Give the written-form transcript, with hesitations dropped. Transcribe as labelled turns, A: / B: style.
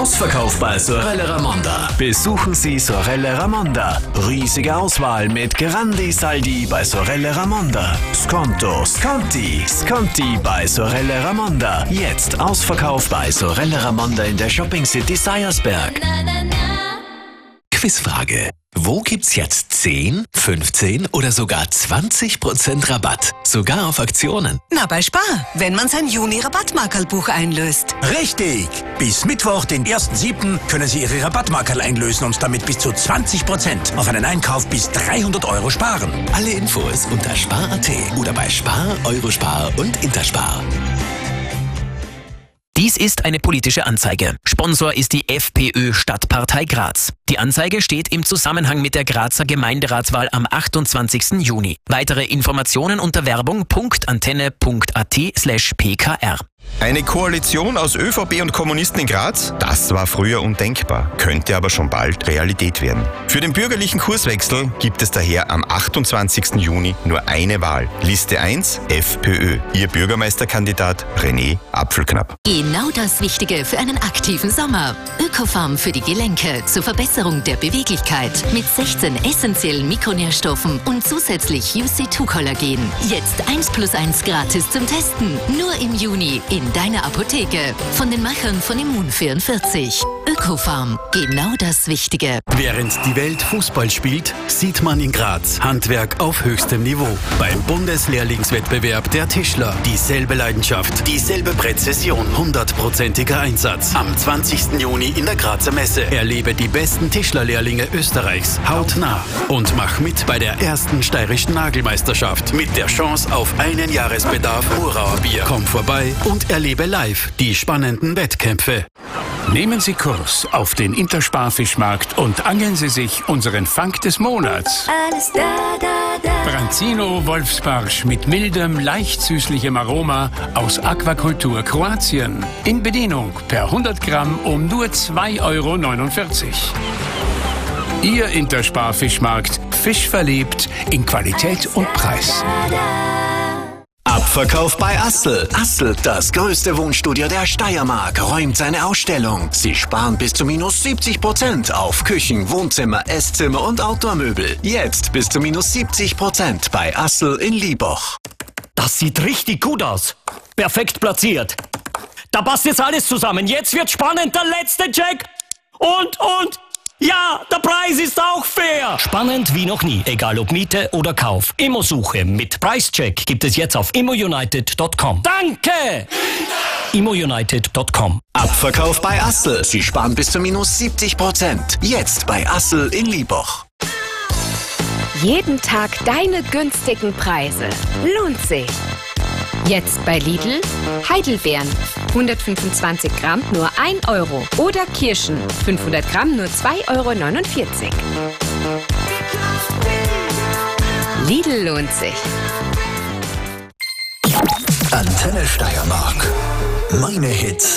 A: Ausverkauf bei Sorelle Ramonda. Besuchen Sie Sorelle Ramonda. Riesige Auswahl mit Grandi Saldi bei Sorelle Ramonda. Sconto, Sconti bei Sorelle Ramonda. Jetzt Ausverkauf bei Sorelle Ramonda in der Shopping City Seiersberg. Quizfrage. Wo gibt's jetzt 10, 15 oder sogar 20% Rabatt? Sogar auf Aktionen.
B: Na, bei Spar, wenn man sein Juni-Rabattmarkerlbuch einlöst.
C: Richtig! Bis Mittwoch, den 1.7., können Sie Ihre Rabattmarkerl einlösen und damit bis zu 20% auf einen Einkauf bis 300 € sparen.
A: Alle Infos unter Spar.at oder bei Spar, Eurospar und Interspar.
D: Dies ist eine politische Anzeige. Sponsor ist die FPÖ Stadtpartei Graz. Die Anzeige steht im Zusammenhang mit der Grazer Gemeinderatswahl am 28. Juni. Weitere Informationen unter werbung.antenne.at/pkr.
E: Eine Koalition aus ÖVP und Kommunisten in Graz? Das war früher undenkbar, könnte aber schon bald Realität werden. Für den bürgerlichen Kurswechsel gibt es daher am 28. Juni nur eine Wahl. Liste 1, FPÖ. Ihr Bürgermeisterkandidat René Apfelknapp.
F: Genau das Wichtige für einen aktiven Sommer. Ökofarm für die Gelenke zur Verbesserung der Beweglichkeit mit 16 essentiellen Mikronährstoffen und zusätzlich UC2-Kollagen. Jetzt 1+1 gratis zum Testen. Nur im Juni in deiner Apotheke. Von den Machern von Immun44. Ökofarm. Genau das Wichtige.
G: Während die Welt Fußball spielt, sieht man in Graz Handwerk auf höchstem Niveau. Beim Bundeslehrlingswettbewerb der Tischler. Dieselbe Leidenschaft, dieselbe Präzision, 100%iger Einsatz. Am 20. Juni in der Grazer Messe. Erlebe die besten Tischlerlehrlinge Österreichs hautnah. Und mach mit bei der ersten steirischen Nagelmeisterschaft mit der Chance auf einen Jahresbedarf Murauer Bier. Komm vorbei und erlebe live die spannenden Wettkämpfe.
H: Nehmen Sie Kurs auf den Interspar-Fischmarkt und angeln Sie sich unseren Fang des Monats.
I: Alles da.
H: Branzino Wolfsbarsch mit mildem, leicht süßlichem Aroma aus Aquakultur Kroatien. In Bedienung per 100 Gramm um nur 2,49 €. Ihr Interspar-Fischmarkt. Fisch verliebt in Qualität und Preis.
A: Abverkauf bei Assel. Assel, das größte Wohnstudio der Steiermark, räumt seine Ausstellung. Sie sparen bis zu -70% auf Küchen, Wohnzimmer, Esszimmer und Outdoor-Möbel. Jetzt bis zu -70% bei Assel in Lieboch.
J: Das sieht richtig gut aus. Perfekt platziert. Da passt jetzt alles zusammen. Jetzt wird spannend, der letzte Check. Und. Ja, der Preis ist auch fair. Spannend wie noch nie, egal ob Miete oder Kauf. Immosuche mit Preischeck gibt es jetzt auf immounited.com. Danke! immounited.com.
A: Abverkauf bei Assel. Sie sparen bis zu -70%. Jetzt bei Assel in Lieboch.
K: Jeden Tag deine günstigen Preise. Lohnt sich. Jetzt bei Lidl Heidelbeeren. 125 Gramm nur 1 €. Oder Kirschen. 500 Gramm nur 2,49 €. Lidl lohnt sich.
C: Antenne Steiermark. Meine Hits.